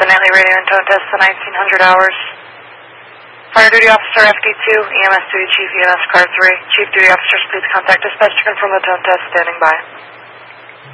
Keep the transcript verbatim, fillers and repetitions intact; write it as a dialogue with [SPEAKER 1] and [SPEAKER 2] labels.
[SPEAKER 1] nightly radio and tone test to nineteen hundred hours. Fire duty officer F D two, E M S duty chief E M S car three. Chief duty officers, please contact dispatch to confirm the tone test. Standing by.